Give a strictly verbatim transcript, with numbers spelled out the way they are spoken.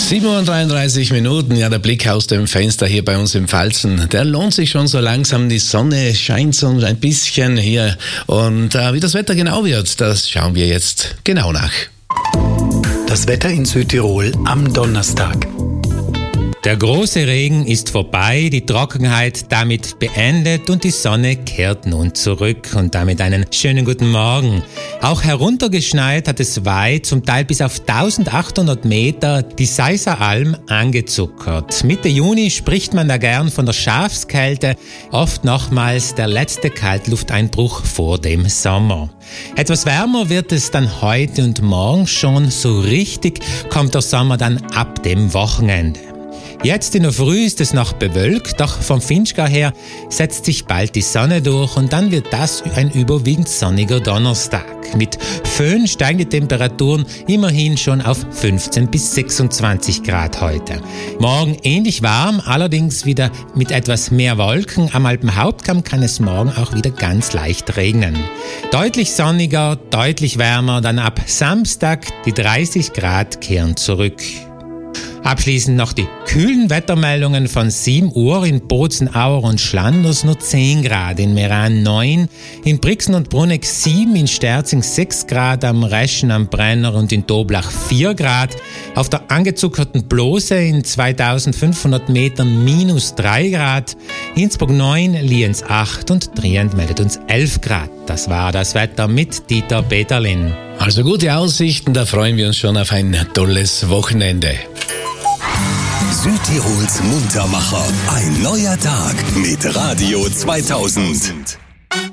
sieben Uhr dreiunddreißig Minuten, ja, der Blick aus dem Fenster hier bei uns im Pfalzen, der lohnt sich schon so langsam. Die Sonne scheint so ein bisschen hier und äh, wie das Wetter genau wird, das schauen wir jetzt genau nach. Das Wetter in Südtirol am Donnerstag. Der große Regen ist vorbei, die Trockenheit damit beendet und die Sonne kehrt nun zurück und damit einen schönen guten Morgen. Auch heruntergeschneit hat es weit, zum Teil bis auf eintausendachthundert Meter, die Seisser Alm angezuckert. Mitte Juni spricht man da gern von der Schafskälte, oft nochmals der letzte Kaltlufteinbruch vor dem Sommer. Etwas wärmer wird es dann heute und morgen schon, so richtig kommt der Sommer dann ab dem Wochenende. Jetzt in der Früh ist es noch bewölkt, doch vom Finchgau her setzt sich bald die Sonne durch und dann wird das ein überwiegend sonniger Donnerstag. Mit Föhn steigen die Temperaturen immerhin schon auf fünfzehn bis sechsundzwanzig Grad heute. Morgen ähnlich warm, allerdings wieder mit etwas mehr Wolken. Am Alpenhauptkamm kann es morgen auch wieder ganz leicht regnen. Deutlich sonniger, deutlich wärmer, dann ab Samstag die dreißig Grad kehren zurück. Abschließend noch die kühlen Wettermeldungen von sieben Uhr in Bozen, Auer und Schlanders nur zehn Grad, in Meran neun, in Brixen und Bruneck sieben, in Sterzing sechs Grad, am Reschen, am Brenner und in Doblach vier Grad, auf der angezuckerten Blose in zweitausendfünfhundert Metern minus drei Grad, Innsbruck neun, Lienz acht und Trient meldet uns elf Grad. Das war das Wetter mit Dieter Peterlin. Also gute Aussichten, da freuen wir uns schon auf ein tolles Wochenende. Südtirols Muntermacher. Ein neuer Tag mit Radio zweitausend.